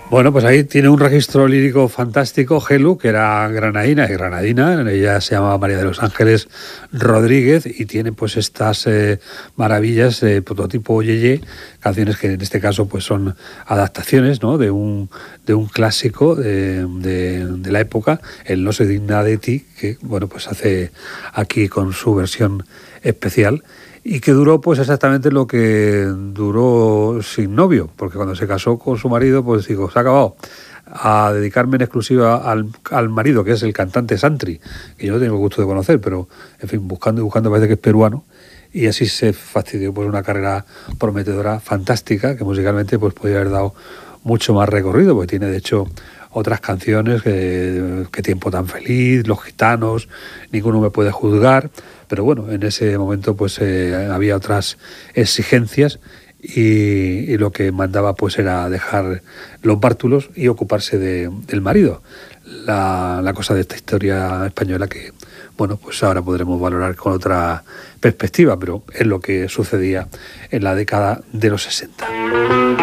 Bueno, pues ahí tiene un registro lírico fantástico, Gelu, que era granadina, ella se llamaba María de los Ángeles Rodríguez y tiene pues estas maravillas, prototipo Yeye, canciones que en este caso pues son adaptaciones, ¿no? de un clásico de la época, el No soy digna de ti, que bueno, pues hace aquí con su versión especial y que duró pues exactamente lo que duró sin novio, porque cuando se casó con su marido, pues digo, se ha acabado, a dedicarme en exclusiva al marido, que es el cantante Santri, que yo no tengo el gusto de conocer, pero en fin, buscando y buscando parece que es peruano, y así se fastidió pues una carrera prometedora, fantástica, que musicalmente pues podría haber dado mucho más recorrido, porque tiene de hecho otras canciones, que Tiempo tan feliz, Los gitanos, Ninguno me puede juzgar, pero bueno, en ese momento pues había otras exigencias y lo que mandaba pues era dejar los bártulos y ocuparse del marido. La cosa de esta historia española que, bueno, pues ahora podremos valorar con otra perspectiva, pero es lo que sucedía en la década de los 60.